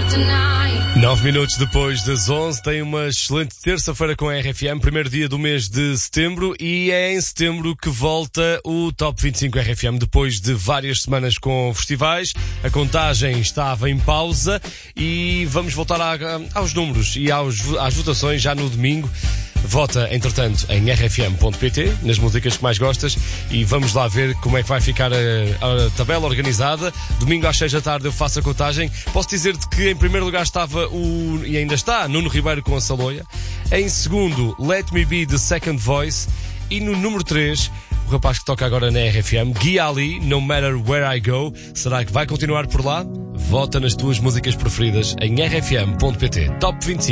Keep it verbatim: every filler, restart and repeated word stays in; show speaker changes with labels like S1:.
S1: Nove minutos depois das onze, tem uma excelente terça-feira com a R F M, primeiro dia do mês de setembro, e é em setembro que volta o Top vinte e cinco R F M, depois de várias semanas com festivais. A contagem estava em pausa e vamos voltar a, aos números e aos, às votações já no domingo. Vota, entretanto, em r f m ponto p t, nas músicas que mais gostas, e vamos lá ver como é que vai ficar a, a tabela organizada. Domingo às seis da tarde eu faço a contagem. Posso dizer-te que em primeiro lugar estava o, e ainda está, Nuno Ribeiro com a Saloia. Em segundo, Let Me Be, The Second Voice. E no número três, o rapaz que toca agora na R F M, Gui Ali, No Matter Where I Go. Será que vai continuar por lá? Vota nas tuas músicas preferidas em r f m ponto p t. Top vinte e cinco.